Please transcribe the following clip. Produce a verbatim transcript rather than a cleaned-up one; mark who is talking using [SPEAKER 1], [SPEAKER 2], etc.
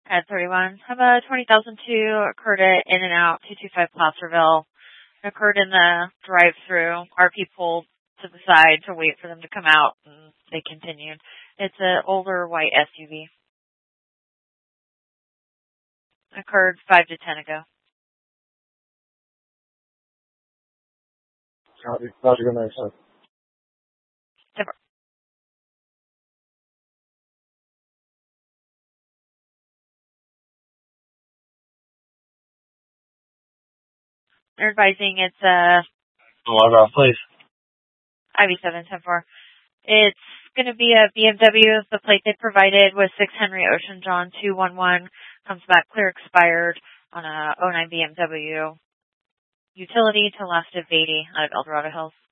[SPEAKER 1] At thirty-one, have a twenty thousand two occurred at In-N-Out two two five Placerville. It occurred in the drive-through. R P pulled to the side to wait for them to come out, and they continued. It's an older white S U V. Occurred five to ten ago.
[SPEAKER 2] Copy. Roger, good night, sir.
[SPEAKER 1] They're advising it's a
[SPEAKER 2] Log off, please.
[SPEAKER 1] I V seven ten four. It's going to be a B M W. The plate they provided was six Henry Ocean John two one one. Comes back clear expired on a oh nine B M W. Utility to last of Beatty out of El Dorado Hills.